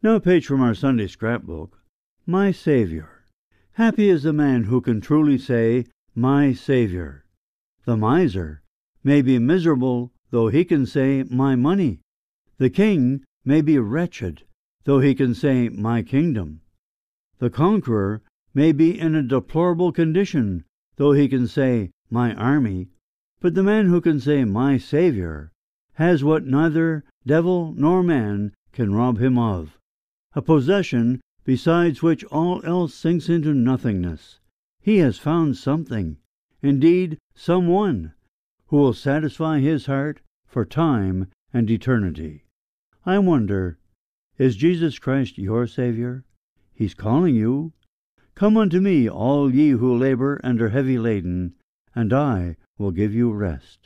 Now a page from our Sunday scrapbook. My Savior. Happy is the man who can truly say, my Savior. The miser may be miserable, though he can say, my money. The king may be wretched, though he can say, my kingdom. The conqueror may be in a deplorable condition, though he can say, my army. But the man who can say, my Savior, has what neither devil nor man can rob him of, a possession besides which all else sinks into nothingness. He has found something, indeed someone, who will satisfy his heart for time and eternity. I wonder, is Jesus Christ your Savior? He's calling you. Come unto me, all ye who labor and are heavy laden, and I will give you rest.